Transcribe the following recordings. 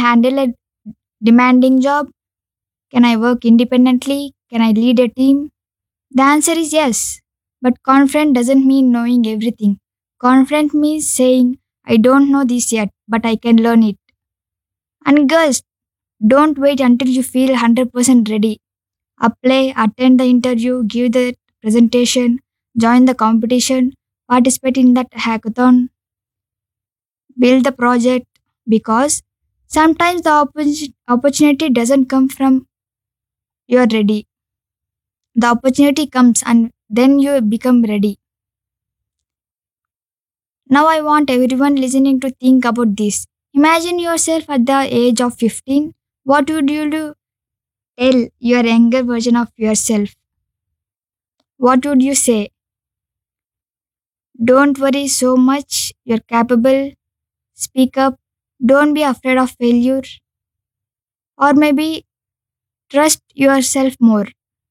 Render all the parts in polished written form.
handle a demanding job? Can I work independently? Can I lead a team? The answer is yes. But confident doesn't mean knowing everything. Confident means saying, I don't know this yet, but I can learn it. And girls, don't wait until you feel 100% ready. Apply, attend the interview, give the presentation, join the competition, participate in that hackathon, build the project, because sometimes the opportunity doesn't come from you're ready. The opportunity comes and then you become ready. Now I want everyone listening to think about this. Imagine yourself at the age of 15. What would you do? Tell your younger version of yourself. What would you say? Don't worry so much. You're capable. Speak up. Don't be afraid of failure. Or maybe trust yourself more.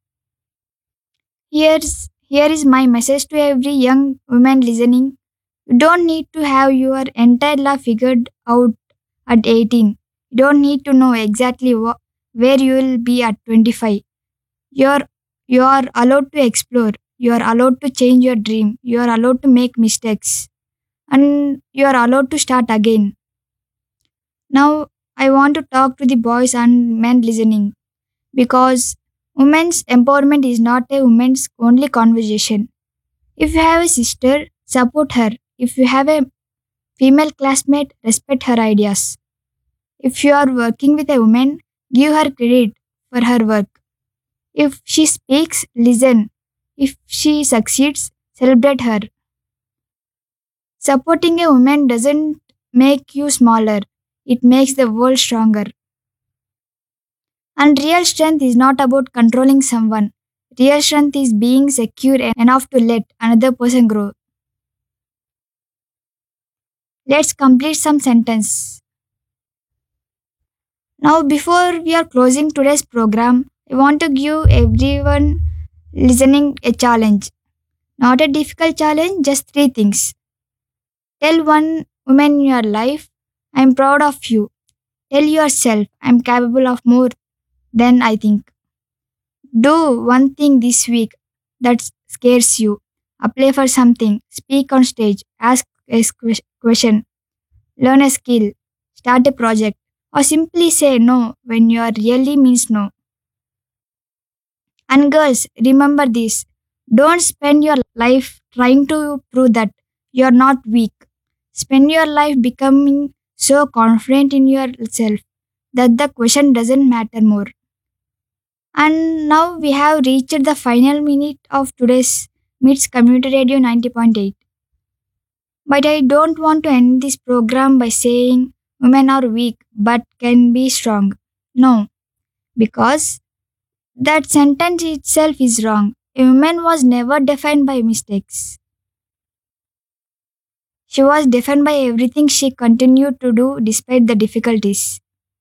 Here is my message to every young woman listening. You don't need to have your entire life figured out at 18. You don't need to know exactly where you will be at 25. You're you are allowed to explore. You are allowed to change your dream. You are allowed to make mistakes. And you are allowed to start again. Now I want to talk to the boys and men listening, because women's empowerment is not a women's only conversation. If you have a sister, support her. If you have a female classmate, respect her ideas. If you are working with a woman, give her credit for her work. If she speaks, listen. If she succeeds, celebrate her. Supporting a woman doesn't make you smaller, it makes the world stronger. And real strength is not about controlling someone. Real strength is being secure enough to let another person grow. Let's complete some sentence. Now, before we are closing today's program, I want to give everyone listening a challenge. Not a difficult challenge, just three things. Tell one woman in your life, I'm proud of you. Tell yourself, I'm capable of more than I think. Do one thing this week that scares you. Apply for something. Speak on stage. Ask a question. Learn a skill. Start a project. Or simply say no when you are really means no. And girls, remember this. Don't spend your life trying to prove that you are not weak. Spend your life becoming so confident in yourself that the question doesn't matter more. And now we have reached the final minute of today's MITS Community Radio 90.8. But I don't want to end this program by saying women are weak but can be strong. No, because that sentence itself is wrong. A woman was never defined by mistakes. She was defined by everything she continued to do despite the difficulties.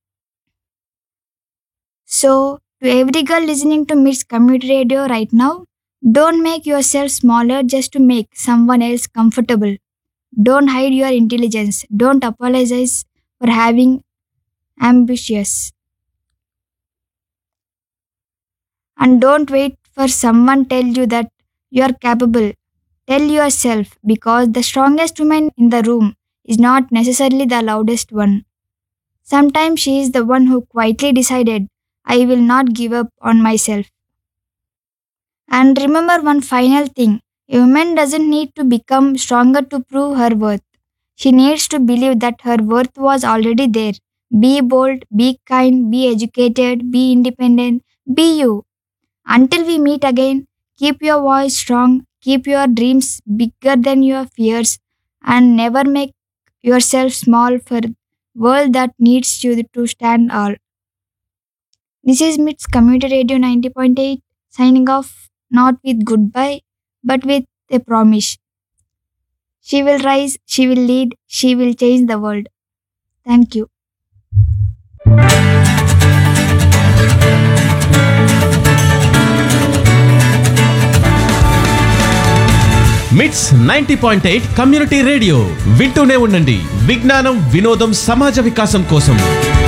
So, to every girl listening to MITS Community Radio right now, don't make yourself smaller just to make someone else comfortable. Don't hide your intelligence. Don't apologize for having ambitious. And don't wait for someone tell you that you are capable. Tell yourself, because the strongest woman in the room is not necessarily the loudest one. Sometimes she is the one who quietly decided, I will not give up on myself. And remember one final thing. A woman doesn't need to become stronger to prove her worth. She needs to believe that her worth was already there. Be bold, be kind, be educated, be independent, be you. Until we meet again, keep your voice strong, keep your dreams bigger than your fears, and never make yourself small for world that needs you to stand all. This is MITS Community Radio 90.8 signing off, not with goodbye, but with a promise. She will rise, she will lead, she will change the world. Thank you. మిట్స్ 90.8 community radio వింటూనే ఉండండి. విజ్ఞానం, వినోదం, సమాజ వికాసం కోసం.